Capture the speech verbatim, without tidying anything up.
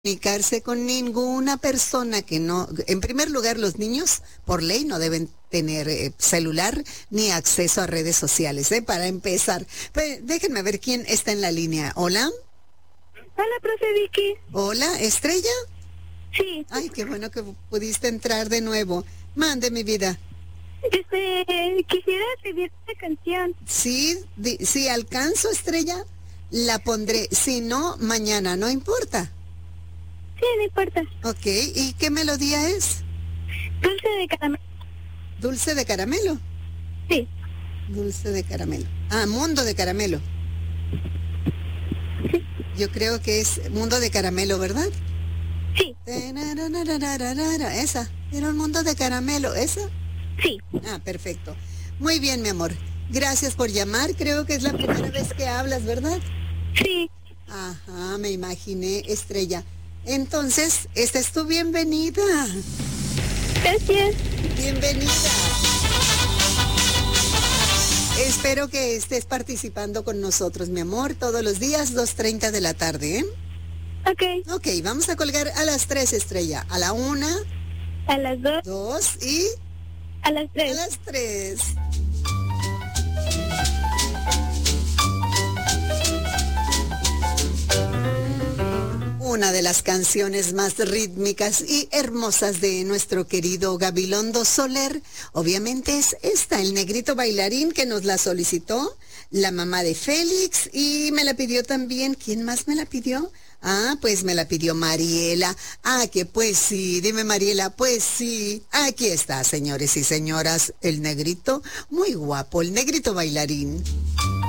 comunicarse con ninguna persona que no, en primer lugar, los niños por ley no deben tener eh, celular ni acceso a redes sociales, ¿eh? Para empezar. Pues, déjenme ver quién está en la línea. Hola. Hola, profe Vicky. Hola, Estrella. Sí. Ay, qué bueno que pudiste entrar de nuevo. Mande, mi vida. Este, quisiera pedir esta canción. Sí, di, si alcanzo, Estrella, la pondré. Si no, mañana, no importa. Sí, no importa. Ok, ¿y qué melodía es? Dulce de caramelo. Dulce de caramelo. Sí. Dulce de caramelo. Ah, Mundo de Caramelo. Sí. Yo creo que es Mundo de Caramelo, ¿verdad? Sí. Esa. Era un mundo de caramelo. ¿Esa? Sí. Ah, perfecto. Muy bien, mi amor. Gracias por llamar. Creo que es la primera vez que hablas, ¿verdad? Sí. Ajá, me imaginé, Estrella. Entonces, esta es tu bienvenida. Gracias. Bienvenida. Espero que estés participando con nosotros, mi amor, todos los días, dos treinta de la tarde, ¿eh? Ok. Ok, vamos a colgar a las tres, Estrella. A la una, A las dos. dos y A las a tres. las tres. Una de las canciones más rítmicas y hermosas de nuestro querido Gabilondo Soler, obviamente es esta, El Negrito Bailarín, que nos la solicitó la mamá de Félix y me la pidió también. ¿Quién más me la pidió? Ah, pues me la pidió Mariela. Ah, que pues sí, dime Mariela, pues sí. Aquí está, señores y señoras, el negrito, muy guapo, el negrito bailarín.